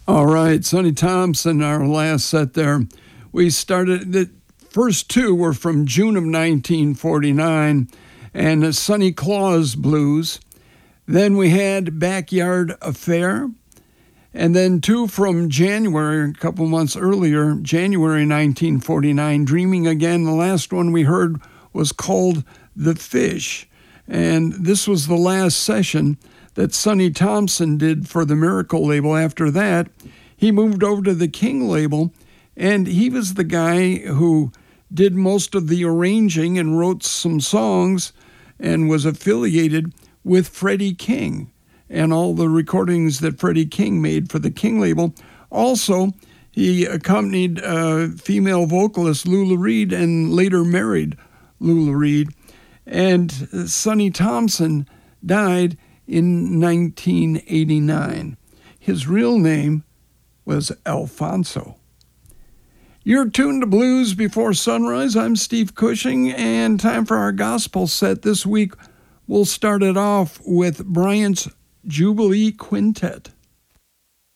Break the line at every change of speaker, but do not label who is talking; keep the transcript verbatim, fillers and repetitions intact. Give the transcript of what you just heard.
All right, Sonny Thompson, our last set there. We started, the first two were from June of nineteen forty-nine, and the Sonny Claus Blues. Then we had Backyard Affair, and then two from January, a couple months earlier, January nineteen forty-nine, Dreaming Again. The last one we heard was called The Fish, and this was the last session that Sonny Thompson did for the Miracle label. After that, he moved over to the King label, and he was the guy who did most of the arranging and wrote some songs and was affiliated with Freddie King and all the recordings that Freddie King made for the King label. Also, he accompanied uh, female vocalist Lula Reed and later married Lula Reed. And Sonny Thompson died in nineteen eighty-nine. His real name was Alfonso. You're tuned to Blues Before Sunrise. I'm Steve Cushing, and time for our gospel set. This week, we'll start it off with Bryant's Jubilee Quintet.